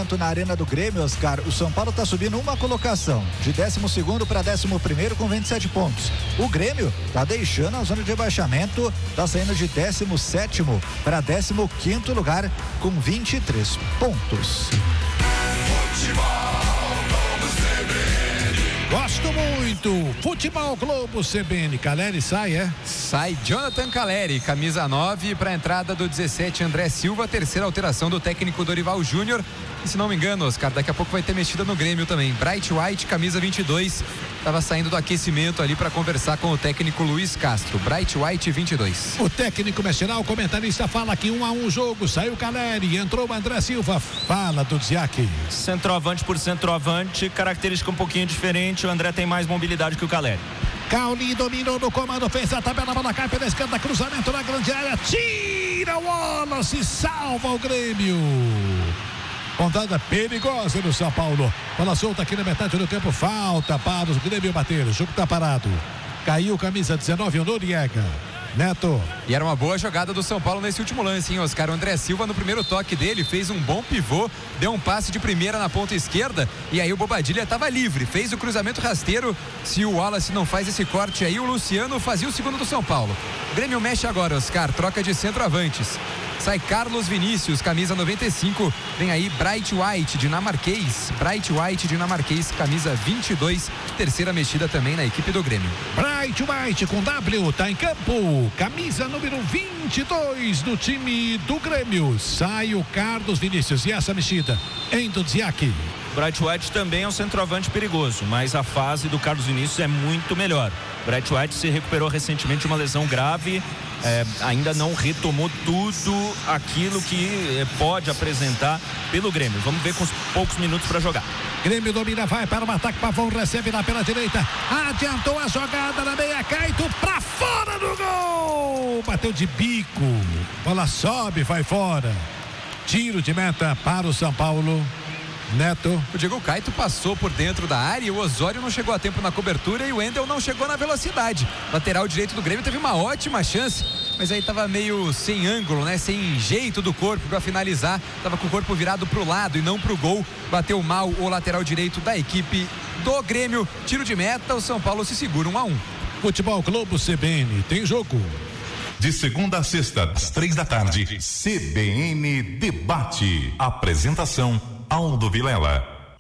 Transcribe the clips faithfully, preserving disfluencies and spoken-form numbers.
momento na Arena do Grêmio, Oscar, o São Paulo está subindo uma colocação, de décimo segundo para décimo primeiro com vinte e sete pontos. O Grêmio está deixando a zona de rebaixamento, está saindo de décimo sétimo para décimo quinto lugar com vinte e três pontos. Gosto muito. Futebol Globo C B N. Caleri sai, é? Sai Jonathan Caleri, camisa nove, para a entrada do dezessete, André Silva, terceira alteração do técnico Dorival Júnior. E se não me engano, Oscar, daqui a pouco vai ter mexida no Grêmio também. Bright White, camisa vinte e dois, estava saindo do aquecimento ali para conversar com o técnico Luiz Castro. Bright White, vinte e dois. O técnico mexerá, o comentarista fala que um a um jogo, saiu Caleri, entrou o André Silva, fala do Ziak. Centroavante por centroavante, característica um pouquinho diferente, o André tem mais mobilidade que o Caleri. Cauli dominou no comando, fez a tabela, bola cai pela esquerda, cruzamento na grande área, tira o Wallace, salva o Grêmio. Pontada perigosa no São Paulo. Bola solta aqui na metade do campo. Falta para o Grêmio bater. O jogo está parado. Caiu camisa dezenove, o Noriega. Neto. E era uma boa jogada do São Paulo nesse último lance, hein, Oscar? O André Silva, no primeiro toque dele, fez um bom pivô, deu um passe de primeira na ponta esquerda e aí o Bobadilha estava livre, fez o cruzamento rasteiro. Se o Wallace não faz esse corte aí, o Luciano fazia o segundo do São Paulo. O Grêmio mexe agora, Oscar, troca de centroavantes. Sai Carlos Vinícius, camisa noventa e cinco. Vem aí Bright White, dinamarquês. Bright White, dinamarquês, camisa vinte e dois. Terceira mexida também na equipe do Grêmio. Bright White com W, tá em campo. Camisa número vinte e dois do time do Grêmio. Sai o Carlos Vinícius. E essa mexida em Dudziak. Bright White também é um centroavante perigoso, mas a fase do Carlos Vinícius é muito melhor. Bright White se recuperou recentemente de uma lesão grave, é, ainda não retomou tudo aquilo que é, pode apresentar pelo Grêmio. Vamos ver com os poucos minutos para jogar. Grêmio domina, vai para o ataque, Pavão recebe lá pela direita, adiantou a jogada na meia, Caito pra fora do gol, bateu de bico, bola sobe, vai fora, tiro de meta para o São Paulo. Neto. O Diego Caito passou por dentro da área e o Osório não chegou a tempo na cobertura e o Wendel não chegou na velocidade. Lateral direito do Grêmio teve uma ótima chance, mas aí tava meio sem ângulo, né? Sem jeito do corpo para finalizar. Tava com o corpo virado pro lado e não pro gol. Bateu mal o lateral direito da equipe do Grêmio. Tiro de meta, o São Paulo se segura um a um. Futebol Globo C B N, tem jogo. De segunda a sexta, às três da tarde, C B N Debate. Apresentação Aldo Vilela.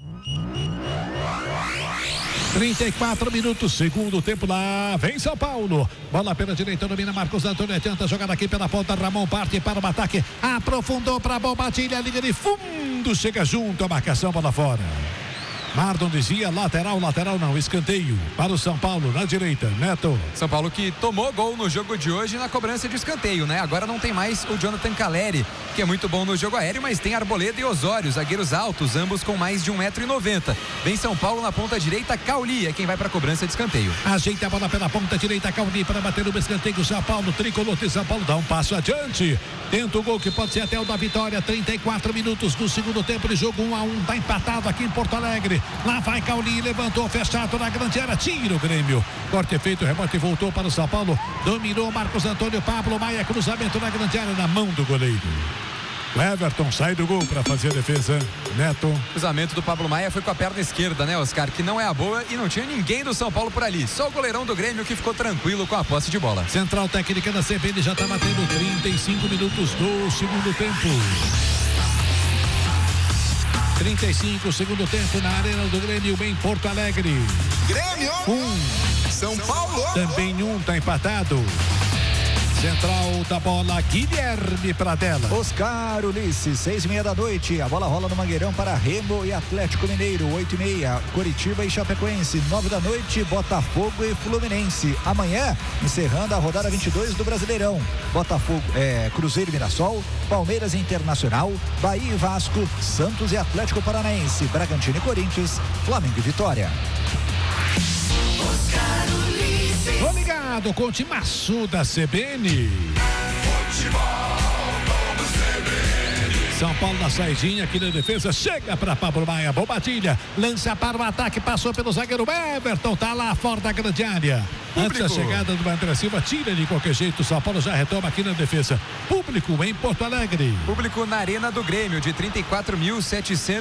trinta e quatro minutos, segundo tempo lá, vem São Paulo, bola pela direita, domina Marcos Antônio, tenta jogar aqui pela ponta, Ramon parte para o ataque, aprofundou para a Bobadilha, linha de fundo, chega junto, a marcação, bola fora. Mardon dizia lateral, lateral não, escanteio para o São Paulo na direita, Neto. São Paulo que tomou gol no jogo de hoje na cobrança de escanteio, né? Agora não tem mais o Jonathan Caleri, que é muito bom no jogo aéreo, mas tem Arboleda e Osório, zagueiros altos, ambos com mais de um metro e noventa. Vem São Paulo na ponta direita, Cauli é quem vai para a cobrança de escanteio. Ajeita a bola pela ponta direita, Cauli para bater no escanteio, São Paulo, tricolor de São Paulo dá um passo adiante. Tenta o gol que pode ser até o da vitória, trinta e quatro minutos do segundo tempo de jogo, um a um, tá empatado aqui em Porto Alegre. Lá vai Cauli, levantou, fechado na grande área, tira o Grêmio. Corte feito, rebote voltou para o São Paulo. Dominou Marcos Antônio, Pablo Maia, cruzamento na grande área, na mão do goleiro. O Everton sai do gol para fazer a defesa. Neto. O cruzamento do Pablo Maia foi com a perna esquerda, né, Oscar? Que não é a boa e não tinha ninguém do São Paulo por ali. Só o goleirão do Grêmio que ficou tranquilo com a posse de bola. Central técnica da C B N já está batendo trinta e cinco minutos do segundo tempo. trinta e cinco, segundo tempo na Arena do Grêmio em Porto Alegre. Grêmio! Um. São Paulo! Também um, tá empatado. Central da bola, Guilherme Pradella. Oscar Ulisses, seis e meia da noite. A bola rola no Mangueirão para Remo e Atlético Mineiro. Oito e meia, Coritiba e Chapecoense. Nove da noite, Botafogo e Fluminense. Amanhã, encerrando a rodada vinte e dois do Brasileirão. Botafogo, é, Cruzeiro e Mirassol, Palmeiras e Internacional, Bahia e Vasco, Santos e Atlético Paranaense, Bragantino e Corinthians, Flamengo e Vitória. Oscar Ulisses. Tô ligado com o timaço da C B N. São Paulo na saidinha aqui na defesa, chega para Pablo Maia, Bobadilha, lança para o ataque, passou pelo zagueiro Everton, tá lá fora da grande área. Público. Antes da chegada do André Silva, tira de qualquer jeito, o São Paulo já retoma aqui na defesa. Público em Porto Alegre. Público na Arena do Grêmio, de trinta e quatro mil setecentos